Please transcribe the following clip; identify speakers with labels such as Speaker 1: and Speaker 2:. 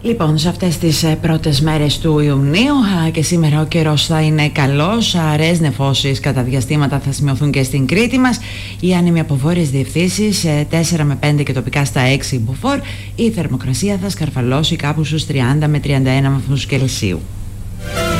Speaker 1: Λοιπόν, σε αυτές τις πρώτες μέρες του Ιουνίου και σήμερα ο καιρός θα είναι καλός. Αραιές νεφώσεις κατά διαστήματα θα σημειωθούν και στην Κρήτη μας. Οι άνεμοι από βόρειες διευθύνσεις 4 με 5 και τοπικά στα 6 μποφόρ. Η θερμοκρασία θα σκαρφαλώσει κάπου στους 30 με 31 βαθμούς Κελσίου.